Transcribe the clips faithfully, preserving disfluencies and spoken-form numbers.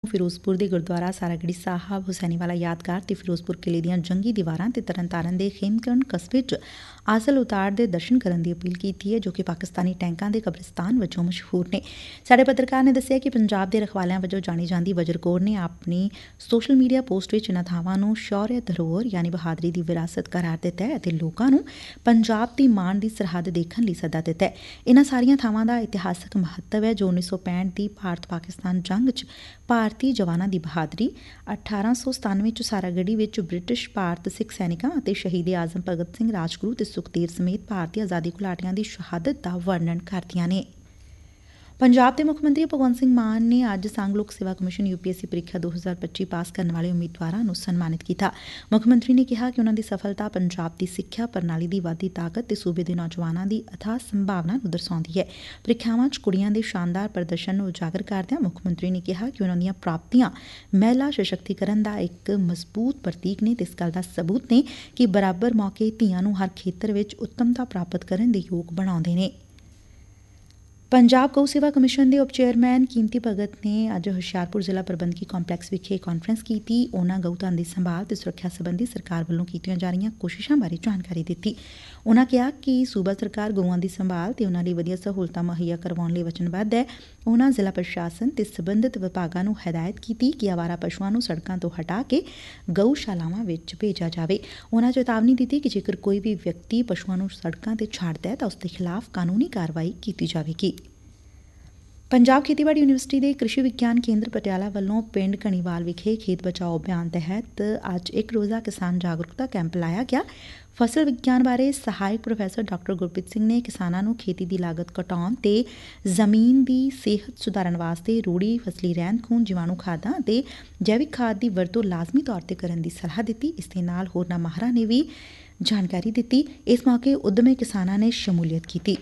ਫਿਰੋਜ਼ਪੁਰ ਦੇ ਗੁਰਦੁਆਰਾ ਸਾਰਾਗੜੀ ਸਾਹਿਬ, ਹੁਸੈਨੀ ਵਾਲਾ ਯਾਦਗਾਰ ਤੇ ਫਿਰੋਜ਼ਪੁਰ ਕਿਲੇ ਦੀਆਂ ਜੰਗੀ ਦੀਵਾਰਾਂ ਤੇ ਤਰਨਤਾਰਨ ਦੇ ਖੇਮਕਰਨ ਕਸਬੇ 'ਚ ਆਸਲ ਉਤਾਰ ਦੇ ਦਰਸ਼ਨ ਕਰਨ ਦੀ ਅਪੀਲ ਕੀਤੀ ਹੈ, ਜੋ ਕਿ ਪਾਕਿਸਤਾਨੀ ਟੈਂਕਾਂ ਦੇ ਕਬਰਿਸਤਾਨ ਵਜੋਂ ਮਸ਼ਹੂਰ ਨੇ। ਸਾਡੇ ਪੱਤਰਕਾਰ ਨੇ ਦੱਸਿਆ ਕਿ ਪੰਜਾਬ ਦੇ ਰਖਵਾਲਿਆਂ ਵਜੋਂ ਜਾਣੀ ਜਾਂਦੀ ਵਜਰ ਕੌਰ ਨੇ ਆਪਣੀ ਸੋਸ਼ਲ ਮੀਡੀਆ ਪੋਸਟ ਵਿੱਚ ਇਨ੍ਹਾਂ ਥਾਵਾਂ ਨੂੰ ਸ਼ੌਰਯ ਧਰੋਹਰ ਯਾਨੀ ਬਹਾਦਰੀ ਦੀ ਵਿਰਾਸਤ ਕਰਾਰ ਦਿੱਤਾ ਹੈ ਅਤੇ ਲੋਕਾਂ ਨੂੰ ਪੰਜਾਬ ਦੀ ਮਾਣ ਦੀ ਸਰਹੱਦ ਦੇਖਣ ਲਈ ਸੱਦਾ ਦਿੱਤਾ ਹੈ। ਇਨ੍ਹਾਂ ਸਾਰੀਆਂ ਥਾਵਾਂ ਦਾ ਇਤਿਹਾਸਕ ਮਹੱਤਵ ਹੈ, ਜੋ ਉੱਨੀ ਸੌ ਪੈਂਹਠ ਦੀ ਭਾਰਤ ਪਾਕਿਸਤਾਨ ਜੰਗ 'ਚ ਭਾਰਤੀ ਜਵਾਨਾਂ ਦੀ ਬਹਾਦਰੀ, ਅਠਾਰਾਂ ਸੌ ਸਤਾਨਵੇਂ 'ਚ ਸਾਰਾਗੜੀ ਵਿੱਚ ਬ੍ਰਿਟਿਸ਼ ਭਾਰਤ ਸਿੱਖ ਸੈਨਿਕਾਂ ਅਤੇ ਸ਼ਹੀਦ ਆਜ਼ਮ ਭਗਤ ਸਿੰਘ, ਰਾਜਗੁਰੂ ਤੇ ਸੁਖਦੇਵ ਸਮੇਤ ਭਾਰਤੀ ਆਜ਼ਾਦੀ ਘੁਲਾਟੀਆਂ ਦੀ ਸ਼ਹਾਦਤ ਦਾ ਵਰਣਨ ਕਰਦੀਆਂ ਨੇ। ਪੰਜਾਬ ਦੇ ਮੁੱਖ ਮੰਤਰੀ ਭਗਵੰਤ ਸਿੰਘ ਮਾਨ ਨੇ ਅੱਜ ਸੰਘ ਲੋਕ ਸੇਵਾ commission U P S C ਪ੍ਰੀਖਿਆ ਦੋ ਹਜ਼ਾਰ ਪੱਚੀ ਪਾਸ ਕਰਨ ਵਾਲੇ ਉਮੀਦਵਾਰਾਂ ਨੂੰ ਸਨਮਾਨਿਤ ਕੀਤਾ। ਮੁੱਖ ਮੰਤਰੀ ਨੇ ਕਿਹਾ ਕਿ ਉਨ੍ਹਾਂ ਦੀ ਸਫਲਤਾ ਪੰਜਾਬ ਦੀ ਸਿੱਖਿਆ ਪ੍ਰਣਾਲੀ ਦੀ ਵਧਦੀ ਤਾਕਤ ਤੇ ਸੂਬੇ ਦੇ ਨੌਜਵਾਨਾਂ ਦੀ ਅਥਾਹ ਸੰਭਾਵਨਾ ਨੂੰ ਦਰਸਾਉਂਦੀ ਹੈ। ਪ੍ਰੀਖਿਆਵਾਂ 'ਚ ਕੁੜੀਆਂ ਦੇ ਸ਼ਾਨਦਾਰ ਪ੍ਰਦਰਸ਼ਨ ਨੂੰ ਉਜਾਗਰ ਕਰਦਿਆਂ ਮੁੱਖ ਮੰਤਰੀ ਨੇ ਕਿਹਾ ਕਿ ਉਨ੍ਹਾਂ ਦੀਆਂ ਪ੍ਰਾਪਤੀਆਂ ਮਹਿਲਾ ਸਸ਼ਕਤੀਕਰਨ ਦਾ ਇੱਕ ਮਜ਼ਬੂਤ ਪ੍ਰਤੀਕ ਨੇ ਤੇ ਇਸ ਗੱਲ ਦਾ ਸਬੂਤ ਨੇ ਕਿ ਬਰਾਬਰ ਮੌਕੇ ਧੀਆਂ ਨੂੰ ਹਰ ਖੇਤਰ ਵਿੱਚ ਉੱਤਮਤਾ ਪ੍ਰਾਪਤ ਕਰਨ ਦੇ ਯੋਗ ਬਣਾਉਂਦੇ ਨੇ। ਪੰਜਾਬ ਗਊ ਸੇਵਾ ਕਮਿਸ਼ਨ ਦੇ ਉਪ ਚੇਅਰਮੈਨ ਕੀਮਤੀ ਭਗਤ ਨੇ ਅੱਜ ਹੁਸ਼ਿਆਰਪੁਰ ਜ਼ਿਲ੍ਹਾ ਪ੍ਰਬੰਧਕੀ ਕੰਪਲੈਕਸ ਵਿਖੇ ਕਾਨਫਰੰਸ ਕੀਤੀ। ਉਨ੍ਹਾਂ ਗਊ ਧਨ ਦੀ ਸੰਭਾਲ ਤੇ ਸੁਰੱਖਿਆ ਸੰਬੰਧੀ ਸਰਕਾਰ ਵੱਲੋਂ ਕੀਤੀਆਂ ਜਾ ਰਹੀਆਂ ਕੋਸ਼ਿਸ਼ਾਂ ਬਾਰੇ ਜਾਣਕਾਰੀ ਦਿੱਤੀ। ਉਨ੍ਹਾਂ ਕਿਹਾ ਕਿ ਸੂਬਾ ਸਰਕਾਰ ਗਊਆਂ ਦੀ ਸੰਭਾਲ ਤੇ ਉਨ੍ਹਾਂ ਲਈ ਵਧੀਆ ਸਹੂਲਤਾਂ ਮੁਹੱਈਆ ਕਰਵਾਉਣ ਲਈ ਵਚਨਬੱਧ ਹੈ। ਉਨ੍ਹਾਂ ਜ਼ਿਲ੍ਹਾ ਪ੍ਰਸ਼ਾਸਨ ਤੇ ਸਬੰਧਤ ਵਿਭਾਗਾਂ ਨੂੰ ਹਦਾਇਤ ਕੀਤੀ ਕਿ ਆਵਾਰਾ ਪਸ਼ੂਆਂ ਨੂੰ ਸੜਕਾਂ ਤੋਂ ਹਟਾ ਕੇ ਗਊਸ਼ਾਲਾਵਾਂ ਵਿੱਚ ਭੇਜਿਆ ਜਾਵੇ। ਉਨ੍ਹਾਂ ਚੇਤਾਵਨੀ ਦਿੱਤੀ ਕਿ ਜੇਕਰ ਕੋਈ ਵੀ ਵਿਅਕਤੀ ਪਸ਼ੂਆਂ ਨੂੰ ਸੜਕਾਂ ਤੇ ਛੱਡਦਾ ਹੈ ਤਾਂ ਉਸ ਦੇ ਖਿਲਾਫ਼ ਕਾਨੂੰਨੀ ਕਾਰਵਾਈ ਕੀਤੀ ਜਾਵੇਗੀ। ਪੰਜਾਬ ਖੇਤੀਬਾੜੀ ਯੂਨੀਵਰਸਿਟੀ ਦੇ ਕ੍ਰਿਸ਼ੀ ਵਿਗਿਆਨ ਕੇਂਦਰ ਪਟਿਆਲਾ ਵੱਲੋਂ ਪਿੰਡ ਘਣੀਵਾਲ ਵਿਖੇ ਖੇਤ ਬਚਾਓ ਅਭਿਆਨ ਤਹਿਤ ਅੱਜ ਇੱਕ ਰੋਜ਼ਾ ਕਿਸਾਨ ਜਾਗਰੂਕਤਾ ਕੈਂਪ ਲਾਇਆ ਗਿਆ। ਫਸਲ ਵਿਗਿਆਨ ਬਾਰੇ ਸਹਾਇਕ ਪ੍ਰੋਫੈਸਰ ਡਾਕਟਰ ਗੁਰਪ੍ਰੀਤ ਸਿੰਘ ਨੇ ਕਿਸਾਨਾਂ ਨੂੰ ਖੇਤੀ ਦੀ ਲਾਗਤ ਘਟਾਉਣ ਤੇ ਜ਼ਮੀਨ ਦੀ ਸਿਹਤ ਸੁਧਾਰਨ ਵਾਸਤੇ ਰੂੜੀ, ਫਸਲੀ ਰਹਿੰਦ ਖੂੰਹਦ, ਜੀਵਾਣੂ ਖਾਦਾਂ ਅਤੇ ਜੈਵਿਕ ਖਾਦ ਦੀ ਵਰਤੋਂ ਲਾਜ਼ਮੀ ਤੌਰ ਤੇ ਕਰਨ ਦੀ ਸਲਾਹ ਦਿੱਤੀ। ਇਸ ਦੇ ਨਾਲ ਹੋਰਨਾਂ ਮਾਹਰਾਂ ਨੇ ਵੀ ਜਾਣਕਾਰੀ ਦਿੱਤੀ। ਇਸ ਮੌਕੇ ਉੱਦਮੇ ਕਿਸਾਨਾਂ ਨੇ ਸ਼ਮੂਲੀਅਤ ਕੀਤੀ।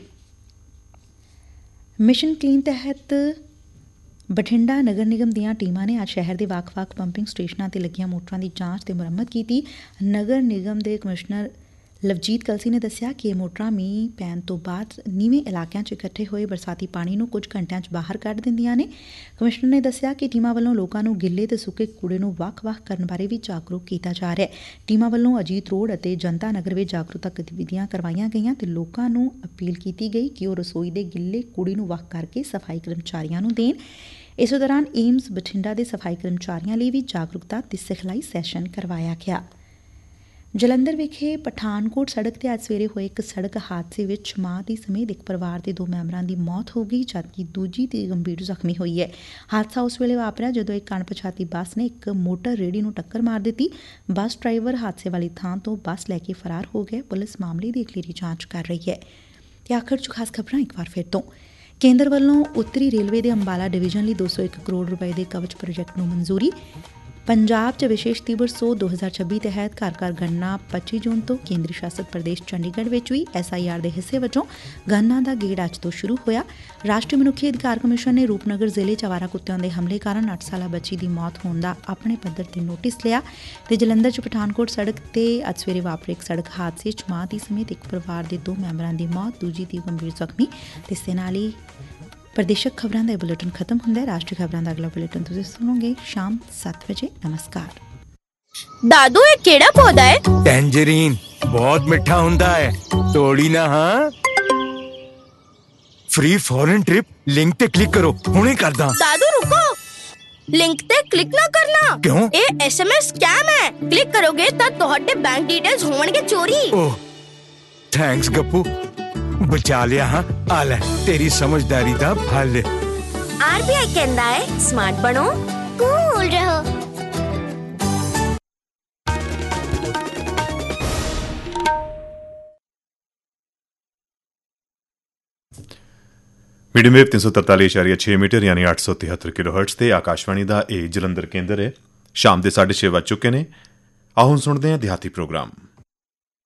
ਮਿਸ਼ਨ ਕਲੀਨ ਤਹਿਤ ਬਠਿੰਡਾ ਨਗਰ ਨਿਗਮ ਦੀਆਂ ਟੀਮਾਂ ਨੇ ਅੱਜ ਸ਼ਹਿਰ ਦੇ ਵੱਖ-ਵੱਖ ਪੰਪਿੰਗ ਸਟੇਸ਼ਨਾਂ ਤੇ ਲੱਗੀਆਂ ਮੋਟਰਾਂ ਦੀ ਜਾਂਚ ਤੇ ਮੁਰੰਮਤ ਕੀਤੀ। ਨਗਰ ਨਿਗਮ ਦੇ ਕਮਿਸ਼ਨਰ ਲਵਜੀਤ ਕਲਸੀ ਨੇ ਦੱਸਿਆ ਕਿ ਇਹ ਮੋਟਰਾਂ ਮੀਂਹ ਪੈਣ ਤੋਂ ਬਾਅਦ ਨੀਵੇਂ ਇਲਾਕਿਆਂ 'ਚ ਇਕੱਠੇ ਹੋਏ ਬਰਸਾਤੀ ਪਾਣੀ ਨੂੰ ਕੁਝ ਘੰਟਿਆਂ 'ਚ ਬਾਹਰ ਕੱਢ ਦਿੰਦੀਆਂ ਨੇ। ਕਮਿਸ਼ਨਰ ਨੇ ਦੱਸਿਆ ਕਿ ਟੀਮਾਂ ਵੱਲੋਂ ਲੋਕਾਂ ਨੂੰ ਗਿੱਲੇ ਤੇ ਸੁੱਕੇ ਕੂੜੇ ਨੂੰ ਵੱਖ-ਵੱਖ ਕਰਨ ਬਾਰੇ ਵੀ ਜਾਗਰੂਕ ਕੀਤਾ ਜਾ ਰਿਹਾ ਹੈ। ਟੀਮਾਂ ਵੱਲੋਂ ਅਜੀਤ ਰੋਡ ਅਤੇ ਜਨਤਾ ਨਗਰ ਵਿੱਚ ਜਾਗਰੂਕਤਾ ਗਤੀਵਿਧੀਆਂ ਕਰਵਾਈਆਂ ਗਈਆਂ ਤੇ ਲੋਕਾਂ ਨੂੰ ਅਪੀਲ ਕੀਤੀ ਗਈ ਕਿ ਉਹ ਰਸੋਈ ਦੇ ਗਿੱਲੇ ਕੂੜੇ ਨੂੰ ਵੱਖ ਕਰਕੇ ਸਫਾਈ ਕਰਮਚਾਰੀਆਂ ਨੂੰ ਦੇਣ। ਇਸੇ ਦੌਰਾਨ ਏਮਜ਼ ਬਠਿੰਡਾ ਦੇ ਸਫਾਈ ਕਰਮਚਾਰੀਆਂ ਲਈ ਵੀ ਜਾਗਰੂਕਤਾ ਤੇ ਸਿਖਲਾਈ ਸੈਸ਼ਨ ਕਰਵਾਇਆ ਗਿਆ। ਜਲੰਧਰ ਵਿਖੇ ਪਠਾਨਕੋਟ ਸੜਕ ਤੇ ਅੱਜ ਸਵੇਰੇ ਹੋਏ ਇੱਕ ਸੜਕ ਹਾਦਸੇ ਵਿੱਚ ਮਾਂ ਦੀ ਸਮੇਤ ਇੱਕ ਪਰਿਵਾਰ ਦੇ ਦੋ ਮੈਂਬਰਾਂ ਦੀ ਮੌਤ ਹੋ ਗਈ, ਜਦਕਿ ਦੂਜੀ ਤੇ ਗੰਭੀਰ ਜ਼ਖਮੀ ਹੋਈ ਹੈ। ਹਾਦਸਾ ਉਸ ਵੇਲੇ ਵਾਪਰਿਆ ਜਦੋਂ ਇੱਕ ਅਣਪਛਾਤੀ ਬੱਸ ਨੇ ਇੱਕ ਮੋਟਰ ਰੇਹੜੀ ਨੂੰ ਟੱਕਰ ਮਾਰ ਦਿੱਤੀ। ਬੱਸ ਡਰਾਈਵਰ ਹਾਦਸੇ ਵਾਲੀ ਥਾਂ ਤੋਂ ਬੱਸ ਲੈ ਕੇ ਫਰਾਰ ਹੋ ਗਏ। ਪੁਲਿਸ ਮਾਮਲੇ ਦੀ ਅਗਲੇਰੀ ਜਾਂਚ ਕਰ ਰਹੀ ਹੈ। ਤੇ ਆਖਰ 'ਚ ਖਾਸ ਖਬਰਾਂ ਇੱਕ ਵਾਰ ਫਿਰ ਤੋਂ। ਕੇਂਦਰ ਵੱਲੋਂ ਉੱਤਰੀ ਰੇਲਵੇ ਦੇ ਅੰਬਾਲਾ ਡਿਵੀਜ਼ਨ ਲਈ ਦੋ ਸੌ ਇੱਕ ਕਰੋੜ ਰੁਪਏ ਦੇ ਕਵਚ ਪ੍ਰੋਜੈਕਟ ਨੂੰ ਮਨਜ਼ੂਰੀ। ਪੰਜਾਬ 'ਚ ਵਿਸ਼ੇਸ਼ ਦਿਵਸ ਦੋ ਹਜ਼ਾਰ ਛੱਬੀ ਤਹਿਤ ਘਰ ਘਰ ਗੰਨਾ ਪੱਚੀ ਜੂਨ ਤੋਂ। ਕੇਂਦਰੀ ਸ਼ਾਸਤ ਪ੍ਰਦੇਸ਼ ਚੰਡੀਗੜ੍ਹ ਵਿੱਚ ਵੀ ਐਸ ਆਈ ਆਰ ਦੇ ਹਿੱਸੇ ਵਜੋਂ ਗੰਨਾ ਦਾ ਗੇੜ ਅੱਜ ਤੋਂ ਸ਼ੁਰੂ ਹੋਇਆ। ਰਾਸ਼ਟਰੀ ਮਨੁੱਖੀ ਅਧਿਕਾਰ ਕਮਿਸ਼ਨ ਨੇ ਰੂਪਨਗਰ ਜ਼ਿਲ੍ਹੇ 'ਚ ਅਵਾਰਾ ਕੁੱਤਿਆਂ ਦੇ ਹਮਲੇ ਕਾਰਨ ਅੱਠ ਸਾਲਾ ਬੱਚੀ ਦੀ ਮੌਤ ਹੋਣ ਦਾ ਆਪਣੇ ਪੱਧਰ ਤੇ ਨੋਟਿਸ ਲਿਆ। ਤੇ ਜਲੰਧਰ 'ਚ ਪਠਾਨਕੋਟ ਸੜਕ ਤੇ ਅੱਜ ਸਵੇਰੇ ਵਾਪਰੇ ਇੱਕ ਸੜਕ ਹਾਦਸੇ 'ਚ ਮਾਂ ਦੀ ਸਮੇਤ ਇੱਕ ਪਰਿਵਾਰ ਦੇ ਦੋ ਮੈਂਬਰਾਂ ਦੀ ਮੌਤ, ਦੂਜੀ ਦੀ ਗੰਭੀਰ ਜ਼ਖਮੀ। ਤੇ ਇਸ ਦੇ ਨਾਲ ਹੀ ਪ੍ਰਦੇਸ਼ਕ ਖਬਰਾਂ ਦਾ ਇਹ ਬੁਲੇਟਿਨ ਖਤਮ ਹੁੰਦਾ ਹੈ। ਰਾਸ਼ਟਰੀ ਖਬਰਾਂ ਦਾ ਅਗਲਾ ਬੁਲੇਟਿਨ ਤੁਸੀਂ ਸੁਣੋਗੇ ਸ਼ਾਮ ਸੱਤ ਵਜੇ। ਨਮਸਕਾਰ। दादू ये केड़ा पौधा है? टैंजरीन, बहुत मिठा हुंदा है, तोड़ी ना। हाँ, फ्री फॉरेन ट्रिप लिंक ते क्लिक करो, हुणे करदा। दादू रुको, लिंक ते क्लिक ना करना। क्यों? ये एस एम एस स्कैम है। क्लिक करोगे तो तोहडे बैंक डिटेल्स होणगे चोरी। ओह, थैंक्स गप्पू, बचा लिया। हाँ, आ ले तेरी समझदारी दा फल। आर बी आई कहंदा है स्मार्ट बनो, कूल रहो। ਮੀਡੀਅਮ ਵੇਵ ਤਿੰਨ ਸੌ ਤਰਤਾਲੀ ਇਸ਼ਾਰੀਆ ਛੇ ਮੀਟਰ ਯਾਨੀ ਅੱਠ ਸੌ ਤਿਹੱਤਰ ਕਿਲੋ ਹਰਟਜ਼ ਤੇ ਆਕਾਸ਼ਵਾਣੀ ਦਾ ਇਹ ਜਲੰਧਰ ਕੇਂਦਰ ਹੈ। ਸ਼ਾਮ ਦੇ ਸਾਢੇ ਛੇ ਵੱਜ ਚੁੱਕੇ ਨੇ। ਆਓ ਹੁਣ ਸੁਣਦੇ ਹਾਂ ਦਿਹਾਤੀ ਪ੍ਰੋਗਰਾਮ।